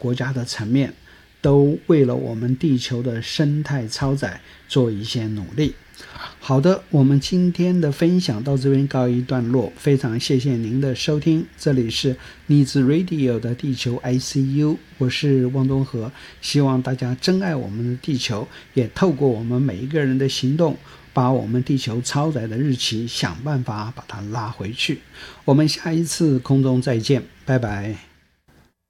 国家的层面，都为了我们地球的生态超载做一些努力。好的，我们今天的分享到这边告一段落，非常谢谢您的收听，这里是逆子 Radio 的地球 ICU， 我是汪东和，希望大家珍爱我们的地球，也透过我们每一个人的行动，把我们地球超载的日期想办法把它拉回去。我们下一次空中再见，拜拜。